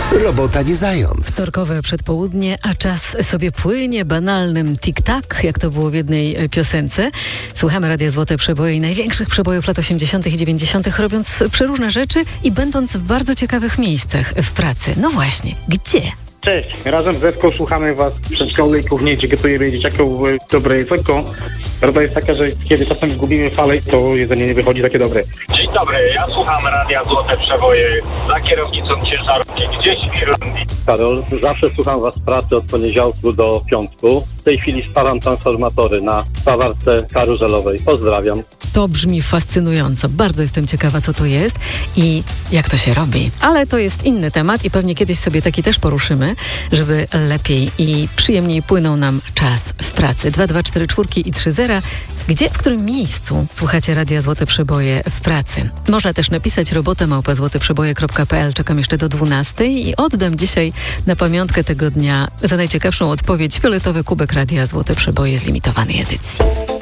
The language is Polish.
Robota nie zając. Wtorkowe przedpołudnie, a czas sobie płynie banalnym tik-tak, jak to było w jednej piosence. Słuchamy Radia Złote Przeboje i największych przebojów lat 80. i 90., robiąc przeróżne rzeczy i będąc w bardzo ciekawych miejscach w pracy. No właśnie, gdzie? Cześć, razem z Ewką słuchamy Was w przedszkolu i kuchni, gdzie gotujemy dzieciakom dobre jedzonko. Prawda jest taka, że kiedy czasem zgubimy falę, to jedzenie nie wychodzi takie dobre. Dzień dobry, ja słucham Radia Złote Przeboje za kierownicą ciężarówki gdzieś w Irlandii. Karol, zawsze słucham Was w pracy od poniedziałku do piątku. W tej chwili sparam transformatory na spawarce karuzelowej. Pozdrawiam. To brzmi fascynująco. Bardzo jestem ciekawa, co to jest i jak to się robi. Ale to jest inny temat i pewnie kiedyś sobie taki też poruszymy, żeby lepiej i przyjemniej płynął nam czas w pracy. 2244 i 30. Gdzie, w którym miejscu słuchacie Radia Złote Przeboje w pracy? Można też napisać robotę@złoteprzeboje.pl. Czekam jeszcze do 12 i oddam dzisiaj na pamiątkę tego dnia za najciekawszą odpowiedź fioletowy kubek Radia Złote Przeboje z limitowanej edycji.